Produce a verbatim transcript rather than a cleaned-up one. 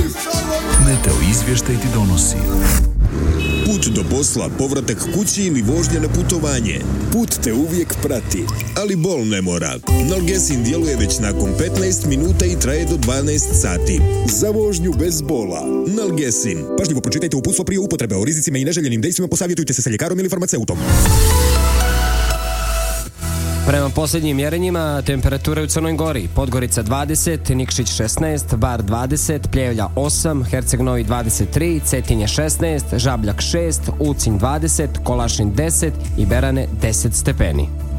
Meteo izvještaj ti donosi put do posla, povratak kući ili vožnja na putovanje. Put te uvijek prati, ali bol ne mora. Nalgesin djeluje već nakon petnaest minuta i traje do dvanaest sati. Za vožnju bez bola. Nalgesin. Pažljivo pročitajte uputstvo prije upotrebe. O rizicima i neželjenim dejstvima posavjetujte se sa ljekarom ili farmaceutom. Prema posljednjim mjerenjima, temperature u Crnoj Gori: Podgorica dvadeset, Nikšić šesnaest, Bar dvadeset, Pljevlja osam, Herceg Novi dvadeset tri, Cetinje šesnaest, Žabljak šest, Ulcinj dvadeset, Kolašin deset i Berane deset stepeni.